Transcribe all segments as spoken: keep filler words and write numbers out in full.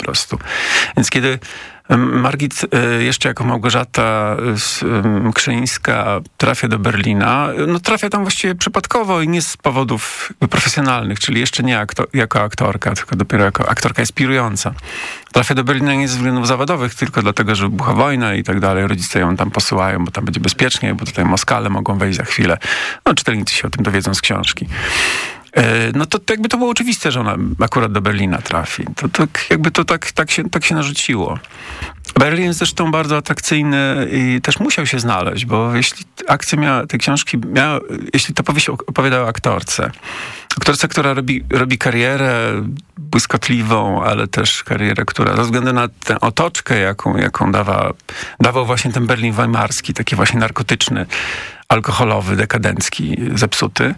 prostu. Więc kiedy Margit jeszcze jako Małgorzata Krzyńska trafia do Berlina, no trafia tam właściwie przypadkowo i nie z powodów profesjonalnych, czyli jeszcze nie aktor, jako aktorka, tylko dopiero jako aktorka inspirująca. Trafia do Berlina nie ze względów zawodowych, tylko dlatego, że wybucha wojna i tak dalej. Rodzice ją tam posyłają, bo tam będzie bezpiecznie, bo tutaj Moskale mogą wejść za chwilę. No czytelnicy się o tym dowiedzą z książki. No to, to jakby to było oczywiste, że ona akurat do Berlina trafi. To, to jakby to tak, tak, się, tak się narzuciło. Berlin jest zresztą bardzo atrakcyjny i też musiał się znaleźć, bo jeśli akcja miała, te książki miała, jeśli ta powieść opowiadała o aktorce, aktorce, która robi, robi karierę błyskotliwą, ale też karierę, która ze względu na tę otoczkę, jaką, jaką dawa, dawał właśnie ten Berlin weimarski, taki właśnie narkotyczny, alkoholowy, dekadencki, zepsuty,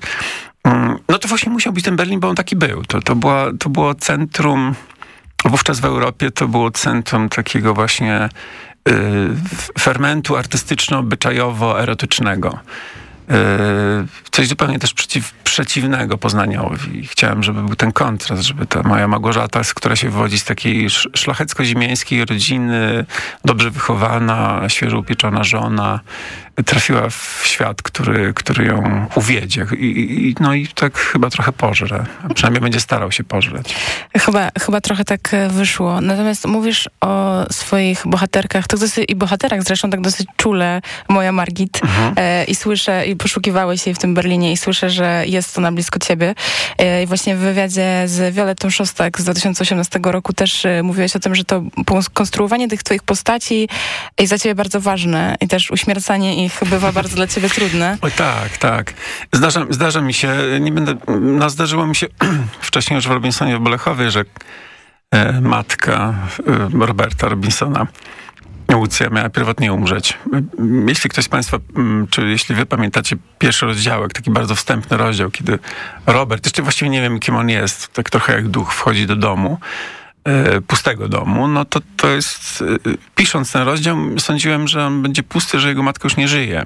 no to właśnie musiał być ten Berlin, bo on taki był. To, to, była, to było centrum, wówczas w Europie to było centrum takiego właśnie y, fermentu artystyczno-obyczajowo-erotycznego. Y, coś zupełnie też przeciw, przeciwnego Poznaniowi. Chciałem, żeby był ten kontrast, żeby ta moja Małgorzata, która się wywodzi z takiej szlachecko-ziemiańskiej rodziny, dobrze wychowana, świeżo upieczona żona, trafiła w świat, który, który ją uwiedzie. I, i, no i tak chyba trochę pożre. A przynajmniej będzie starał się pożreć. Chyba, chyba trochę tak wyszło. Natomiast mówisz o swoich bohaterkach, to dosyć, i bohaterach zresztą tak dosyć czule, moja Margit. Mhm. E, I słyszę, i poszukiwałeś jej w tym Berlinie i słyszę, że jest ona blisko ciebie. E, I właśnie w wywiadzie z Violettą Szostak z dwa tysiące osiemnastego roku też e, mówiłeś o tym, że to konstruowanie tych twoich postaci jest dla ciebie bardzo ważne i też uśmiercanie ich bywa bardzo dla ciebie trudne. Oj, tak, tak. Zdarza, zdarza mi się, nie będę, no zdarzyło mi się wcześniej już w Robinsonie w Bolechowie, że e, matka e, Roberta Robinsona, Łucja, miała pierwotnie umrzeć. Jeśli ktoś z państwa, czy jeśli wy pamiętacie pierwszy rozdziałek, taki bardzo wstępny rozdział, kiedy Robert, jeszcze właściwie nie wiem, kim on jest, tak trochę jak duch, wchodzi do domu, pustego domu, no to to jest, pisząc ten rozdział, sądziłem, że on będzie pusty, że jego matka już nie żyje.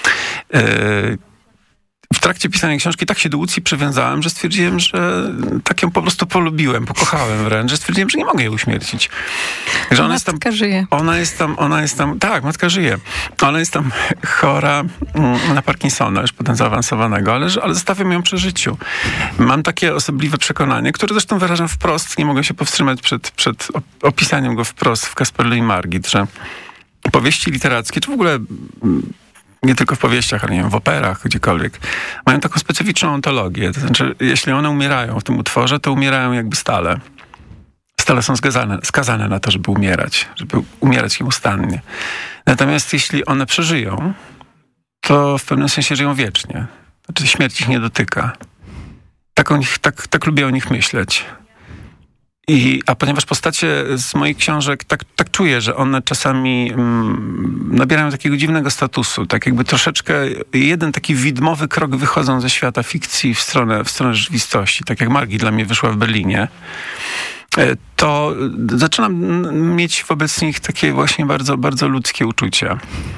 W trakcie pisania książki tak się do Łucji przywiązałem, że stwierdziłem, że tak ją po prostu polubiłem, pokochałem wręcz, że stwierdziłem, że nie mogę jej uśmiercić. Że ona matka jest tam, żyje. Ona jest tam, ona jest tam, tak, matka żyje. Ona jest tam chora na Parkinsona, już potem zaawansowanego, ale, ale zostawiam ją przy życiu. Mam takie osobliwe przekonanie, które zresztą wyrażam wprost, nie mogę się powstrzymać przed, przed opisaniem go wprost w Kasperlu i Margit, że powieści literackie, czy w ogóle nie tylko w powieściach, ale nie wiem, w operach, gdziekolwiek, mają taką specyficzną ontologię. To znaczy, jeśli one umierają w tym utworze, to umierają jakby stale. Stale są skazane, skazane na to, żeby umierać, żeby umierać nieustannie. Natomiast jeśli one przeżyją, to w pewnym sensie żyją wiecznie. Znaczy, śmierć ich nie dotyka. Tak, o nich, tak, tak lubię o nich myśleć. I, a ponieważ postacie z moich książek, tak, tak czuję, że one czasami mm, nabierają takiego dziwnego statusu, tak jakby troszeczkę jeden taki widmowy krok wychodzą ze świata fikcji w stronę, w stronę rzeczywistości. Tak jak Margit dla mnie wyszła w Berlinie, to zaczynam mieć wobec nich takie właśnie bardzo, bardzo ludzkie uczucia.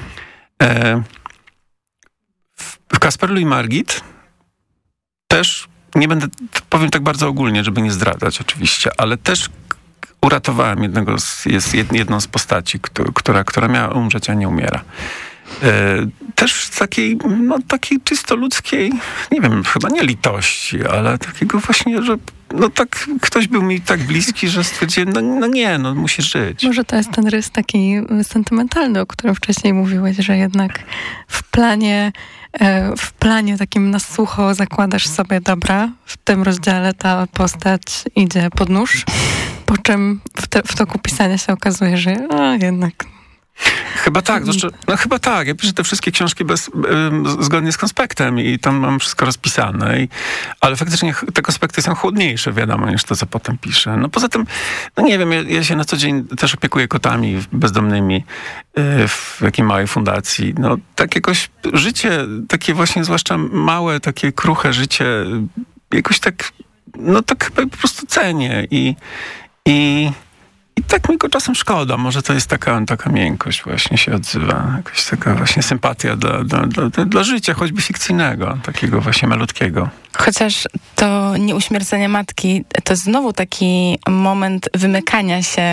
W Kasperlu i Margit też nie będę, powiem tak bardzo ogólnie, żeby nie zdradzać oczywiście, ale też uratowałem jednego z, jest jedną z postaci, która, która miała umrzeć, a nie umiera. Też z takiej, no takiej czysto ludzkiej, nie wiem, chyba nie litości, ale takiego właśnie, że no tak ktoś był mi tak bliski, że stwierdziłem, no, no nie, no musisz żyć. Może to jest ten rys taki sentymentalny, o którym wcześniej mówiłeś, że jednak w planie w planie takim na sucho zakładasz sobie, dobra, w tym rozdziale ta postać idzie pod nóż, po czym w, te, w toku pisania się okazuje, że a, jednak... Chyba tak, znaczy, no chyba tak. Ja piszę te wszystkie książki bez, y, zgodnie z konspektem i tam mam wszystko rozpisane. I, ale faktycznie te konspekty są chłodniejsze, wiadomo, niż to, co potem piszę. No poza tym, no nie wiem, ja, ja się na co dzień też opiekuję kotami bezdomnymi y, w jakiej małej fundacji. No tak jakoś życie, takie właśnie zwłaszcza małe, takie kruche życie, jakoś tak, no tak chyba po prostu cenię i... i I tak mi go czasem szkoda. Może to jest taka, taka miękkość właśnie się odzywa. Jakaś taka właśnie sympatia dla, dla, dla, dla życia, choćby fikcyjnego, takiego właśnie malutkiego. Chociaż to nieuśmiercenie matki, to znowu taki moment wymykania się